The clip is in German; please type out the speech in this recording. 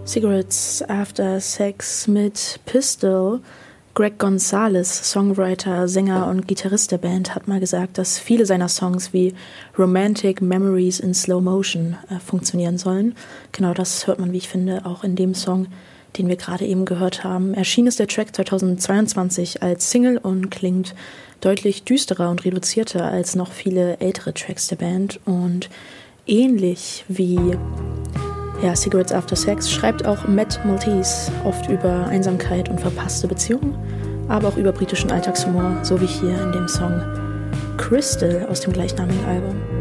Cigarettes After Sex mit Pistol. Greg Gonzalez, Songwriter, Sänger und Gitarrist der Band, hat mal gesagt, dass viele seiner Songs wie Romantic Memories in Slow Motion funktionieren sollen. Genau das hört man, wie ich finde, auch in dem Song, den wir gerade eben gehört haben. Erschienen ist der Track 2022 als Single und klingt deutlich düsterer und reduzierter als noch viele ältere Tracks der Band. Und ähnlich wie Cigarettes After Sex schreibt auch Matt Maltese oft über Einsamkeit und verpasste Beziehungen, aber auch über britischen Alltagshumor, so wie hier in dem Song Crystal aus dem gleichnamigen Album.